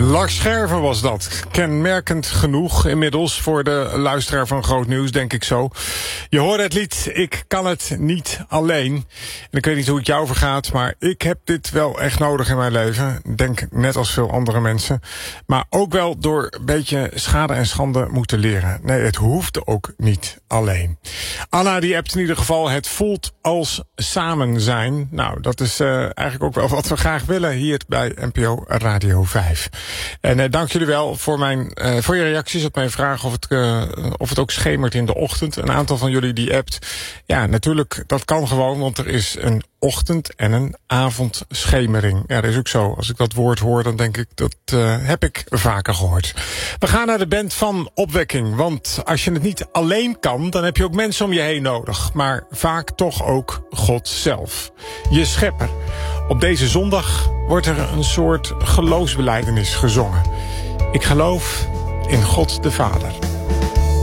Lars Scherven was dat. Kenmerkend genoeg inmiddels voor de luisteraar van Groot Nieuws, denk ik zo. Je hoorde het lied Ik kan het niet alleen. En ik weet niet hoe het jou vergaat, maar ik heb dit wel echt nodig in mijn leven. Denk net als veel andere mensen. Maar ook wel door een beetje schade en schande moeten leren. Nee, het hoeft ook niet alleen. Anna die appt in ieder geval, het voelt als samen zijn. Nou, dat is eigenlijk ook wel wat we graag willen hier bij NPO Radio 5. En dank jullie wel voor je reacties op mijn vraag of het ook schemert in de ochtend. Een aantal van jullie die appt. Ja, natuurlijk, dat kan gewoon, want er is een ochtend- en een avondschemering. Ja, dat is ook zo. Als ik dat woord hoor, dan denk ik, dat heb ik vaker gehoord. We gaan naar de band van Opwekking. Want als je het niet alleen kan, dan heb je ook mensen om je heen nodig. Maar vaak toch ook God zelf. Je schepper. Op deze zondag wordt er een soort geloofsbelijdenis gezongen. Ik geloof in God de Vader.